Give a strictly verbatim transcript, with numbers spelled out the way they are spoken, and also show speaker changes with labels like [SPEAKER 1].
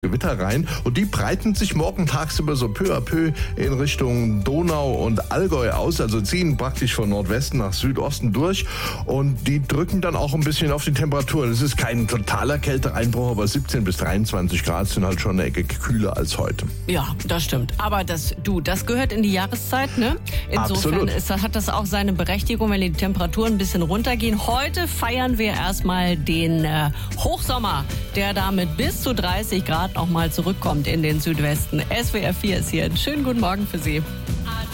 [SPEAKER 1] Gewitter rein und die breiten sich morgen tagsüber so peu à peu in Richtung Donau und Allgäu aus, also ziehen praktisch von Nordwesten nach Südosten durch und die drücken dann auch ein bisschen auf die Temperaturen. Es ist kein totaler Kälteeinbruch, aber siebzehn bis dreiundzwanzig Grad sind halt schon eine Ecke kühler als heute.
[SPEAKER 2] Ja, das stimmt. Aber das, du, das gehört in die Jahreszeit, ne? Insofern ist, hat das auch seine Berechtigung, wenn die Temperaturen ein bisschen runtergehen. Heute feiern wir erstmal den äh, Hochsommer, der damit bis zu dreißig Grad noch mal zurückkommt in den Südwesten. S W R vier ist hier. Einen schönen guten Morgen für Sie.